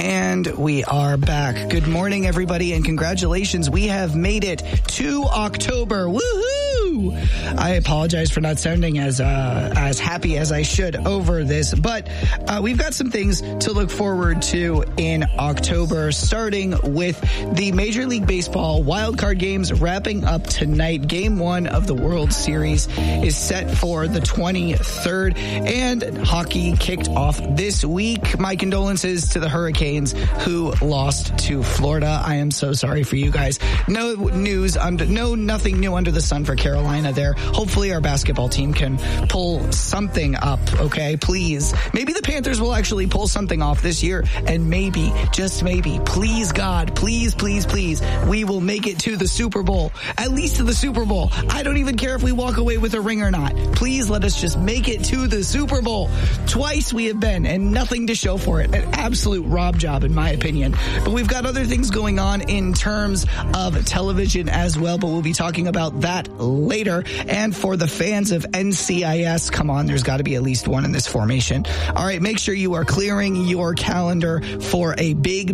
And we are back. Good morning, everybody, and congratulations. We have made it to October. Woohoo! I apologize for not sounding as happy as I should over this, but we've got some things to look forward to in October, starting with the Major League Baseball wildcard games wrapping up tonight. Game 1 of the World Series is set for the 23rd, and hockey kicked off this week. My condolences to the Hurricanes who lost to Florida. I am so sorry for you guys. Nothing new under the sun for Carolina there. Hopefully our basketball team can pull something up, okay? Please. Maybe the Panthers will actually pull something off this year, and maybe, just maybe, please God, please, we will make it to the Super Bowl. At least to the Super Bowl. I don't even care if we walk away with a ring or not. Please let us just make it to the Super Bowl. Twice we have been, and nothing to show for it. An absolute rob job, in my opinion. But we've got other things going on in terms of television as well, but we'll be talking about that later. And for the fans of NCIS, come on, there's got to be at least one in this formation. All right, make sure you are clearing your calendar for a big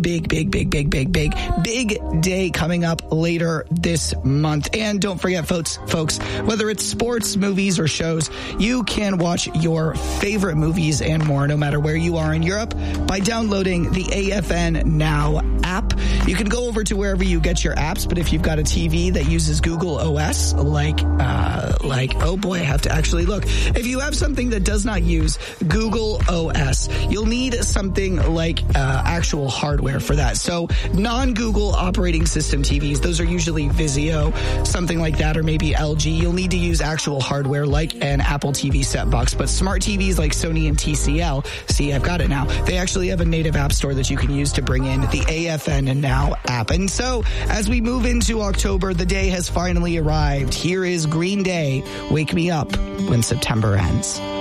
day coming up later this month. And don't forget, folks, whether it's sports, movies, or shows, you can watch your favorite movies and more, no matter where you are in Europe, by downloading the AFN Now app. You can go over to wherever you get your apps, but if you've got a TV that uses Google OS, oh boy, I have to actually look. If you have something that does not use Google OS, you'll need something like actual hardware for that. So non-Google operating system TVs, those are usually Vizio, something like that, or maybe LG. You'll need to use actual hardware like an Apple TV set box. But smart TVs like Sony and TCL, see, I've got it now. They actually have a native app store that you can use to bring in the AFN and Now app. And so as we move into October, the day has finally arrived. Here is Green Day, Wake Me Up When September Ends.